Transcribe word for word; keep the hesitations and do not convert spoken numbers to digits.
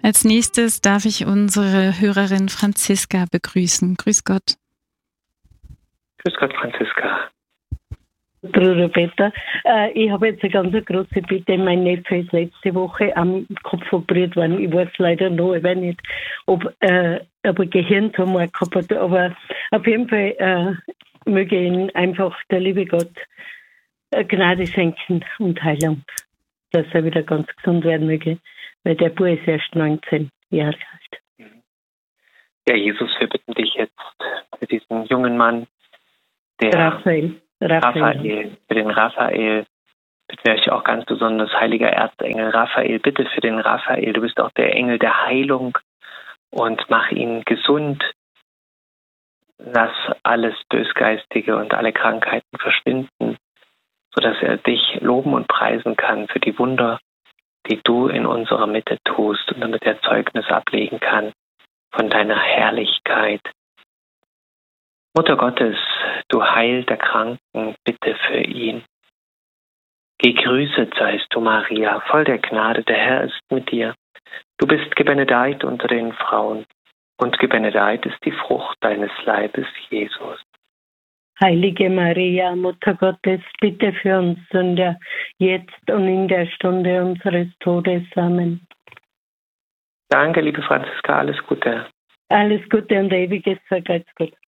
Als nächstes darf ich unsere Hörerin Franziska begrüßen. Grüß Gott. Grüß Gott, Franziska. Bruder Peter, äh, ich habe jetzt eine ganz große Bitte. Mein Neffe ist letzte Woche am Kopf operiert worden. Ich weiß leider noch, ich weiß nicht, ob, äh, ob er Gehirntumor gehabt hat, aber auf jeden Fall äh, möge ihn einfach der liebe Gott Gnade schenken und Heilung, dass er wieder ganz gesund werden möge, weil der Bub ist erst neunzehn Jahre alt. Ja, Jesus, wir bitten dich jetzt für diesen jungen Mann, der Raphael. Raphael. Raphael, für den Raphael, bitten wir euch auch ganz besonders, heiliger Erzengel Raphael, bitte für den Raphael, du bist auch der Engel der Heilung und mach ihn gesund. Lass alles Bösgeistige und alle Krankheiten verschwinden, sodass er dich loben und preisen kann für die Wunder, die du in unserer Mitte tust und damit er Zeugnis ablegen kann von deiner Herrlichkeit. Mutter Gottes, du Heil der Kranken, bitte für ihn. Gegrüßet seist du, Maria, voll der Gnade, der Herr ist mit dir. Du bist gebenedeit unter den Frauen, und gebenedeit ist die Frucht deines Leibes, Jesus. Heilige Maria, Mutter Gottes, bitte für uns Sünder, jetzt und in der Stunde unseres Todes. Amen. Danke, liebe Franziska, alles Gute. Alles Gute und ewiges Vergelt's Gott.